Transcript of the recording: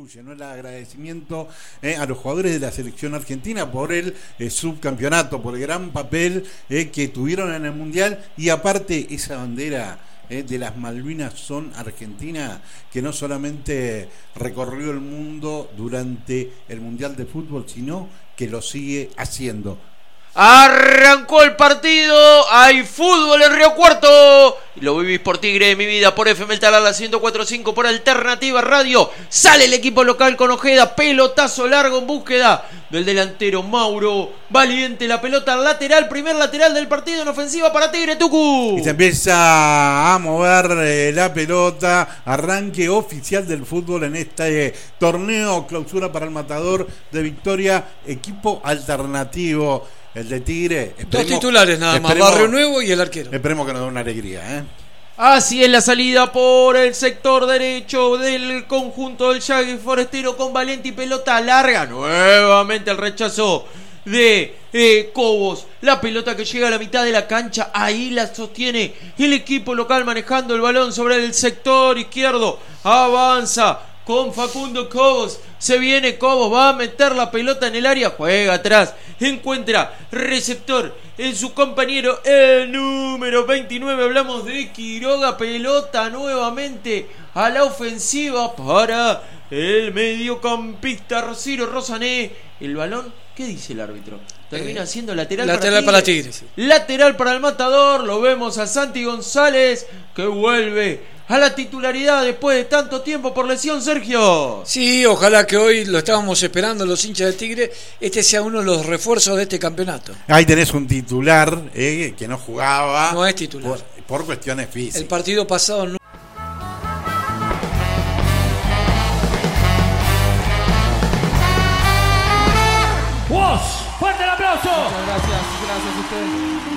atribuye, ¿no? El agradecimiento a los jugadores de la selección argentina por el subcampeonato, por el gran papel que tuvieron en el Mundial, y aparte esa bandera de las Malvinas son Argentina, que no solamente recorrió el mundo durante el Mundial de Fútbol, sino que lo sigue haciendo. Arrancó el partido, hay fútbol en Río Cuarto. Lo vivís por Tigre de mi vida, por FM El Talar, la 104.5, por Alternativa Radio. Sale el equipo local con Ojeda, pelotazo largo en búsqueda del delantero Mauro Valiente. La pelota lateral, primer lateral del partido en ofensiva para Tigre, Tucu. Y se empieza a mover la pelota, arranque oficial del fútbol en este torneo, clausura para el Matador de Victoria, equipo alternativo. El de Tigre. Dos titulares nada más, Barrio Nuevo y el arquero. Esperemos que nos dé una alegría, Así es la salida por el sector derecho del conjunto del Yagui Forestero con Valenti, pelota larga. Nuevamente el rechazo de Cobos. La pelota que llega a la mitad de la cancha. Ahí la sostiene el equipo local manejando el balón sobre el sector izquierdo. Avanza con Facundo Cobos. Se viene Cobos, va a meter la pelota en el área, juega atrás, encuentra receptor en su compañero, el número 29, hablamos de Quiroga, pelota nuevamente a la ofensiva para el mediocampista Ciro Rosané. El balón, ¿qué dice el árbitro? Termina siendo lateral para Tigre. Sí. Lateral para el Matador, lo vemos a Santi González que vuelve a la titularidad después de tanto tiempo por lesión, Sergio. Sí, ojalá que hoy lo estábamos esperando los hinchas de Tigre, este sea uno de los refuerzos de este campeonato. Ahí tenés un titular que no jugaba. No es titular. Por cuestiones físicas. El partido pasado no. ¡Fuerte el aplauso! Muchas gracias a ustedes.